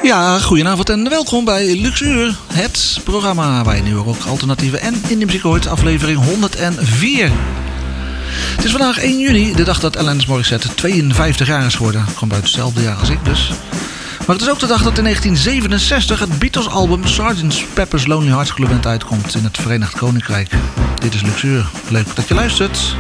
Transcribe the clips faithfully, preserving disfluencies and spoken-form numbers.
Ja, goedenavond en welkom bij Luxuur, het programma waar je nu ook alternatieve en indie muziek hoort, aflevering honderdvier. Het is vandaag één juni, de dag dat Alanis Morissette tweeënvijftig jaar is geworden. Komt uit hetzelfde jaar als ik dus. Maar het is ook de dag dat in negentien zevenenzestig het Beatles-album sergeant Pepper's Lonely Hearts Club Band uitkomt in het Verenigd Koninkrijk. Dit is Luxuur. Leuk dat je luistert.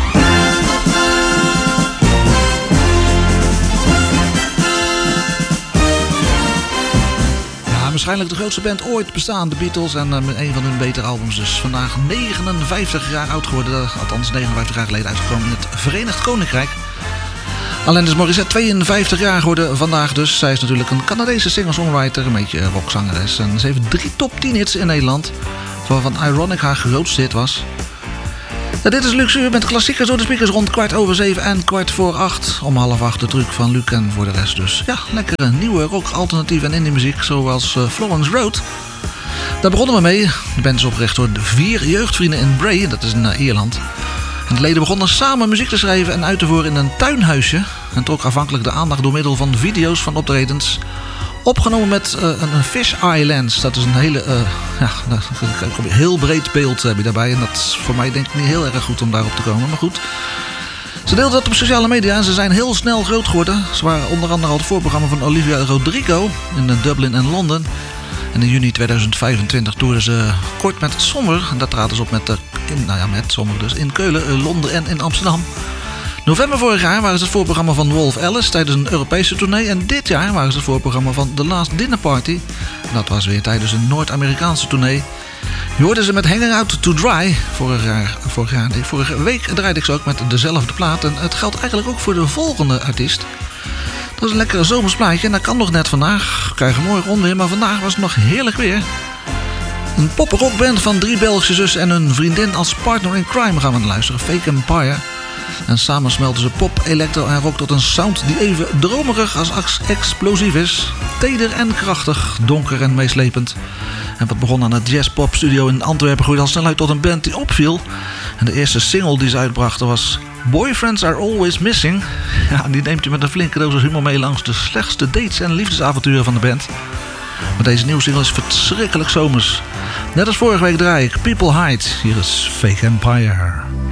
Waarschijnlijk de grootste band ooit bestaan, de Beatles, en uh, een van hun betere albums. Dus vandaag negenenvijftig jaar oud geworden, althans negenenvijftig jaar geleden uitgekomen in het Verenigd Koninkrijk. Alanis Morissette, tweeënvijftig jaar geworden vandaag dus. Zij is natuurlijk een Canadese singer-songwriter, een beetje rockzangeres. En ze heeft drie top tien hits in Nederland, waarvan Ironic haar grootste hit was. Ja, dit is Luxuur met klassiekers door de speakers rond kwart over zeven en kwart voor acht. Om half acht de truc van Luc en voor de rest dus. Ja, lekkere nieuwe rock, alternatief en indie muziek zoals uh, Florence Road. Daar begonnen we mee. De band is opgericht door de vier jeugdvrienden in Bray, dat is in uh, Ierland. En de leden begonnen samen muziek te schrijven en uit te voeren in een tuinhuisje. En trok afhankelijk de aandacht door middel van video's van optredens. Opgenomen met uh, een fisheye lens. Dat is een hele, uh, ja, een heel breed beeld heb je daarbij. En dat is voor mij denk ik niet heel erg goed om daarop te komen. Maar goed. Ze deelden dat op sociale media en ze zijn heel snel groot geworden. Ze waren onder andere al het voorprogramma van Olivia Rodrigo in Dublin en Londen. En in juni tweeduizend vijfentwintig toerden ze kort met Sommer. En daar traden ze op met, uh, in, nou ja, met Sommer dus in Keulen, uh, Londen en in Amsterdam. November vorig jaar waren ze het voorprogramma van Wolf Alice tijdens een Europese tournee. En dit jaar waren ze het voorprogramma van The Last Dinner Party. En dat was weer tijdens een Noord-Amerikaanse tournee. Je hoorde ze met Hanging Out to Dry. Vorig, jaar, vorig, jaar, nee, vorige week draaide ik ze ook met dezelfde plaat. En het geldt eigenlijk ook voor de volgende artiest. Dat is een lekkere zomers plaatje. En dat kan nog net vandaag. We krijgen mooi onweer, maar vandaag was het nog heerlijk weer. Een pop-rockband van drie Belgische zussen en hun vriendin als partner in crime gaan we naar luisteren. Fake Empire. En samen smelten ze pop, electro en rock tot een sound die even dromerig als explosief is. Teder en krachtig, donker en meeslepend. En wat begon aan het jazz-pop studio in Antwerpen groeide al snel uit tot een band die opviel. En de eerste single die ze uitbrachten was Boyfriends Are Always Missing. Ja, die neemt je met een flinke dosis humor mee langs de slechtste dates en liefdesavonturen van de band. Maar deze nieuwe single is verschrikkelijk zomers. Net als vorige week draai ik People Hide. Hier is Fake Empire.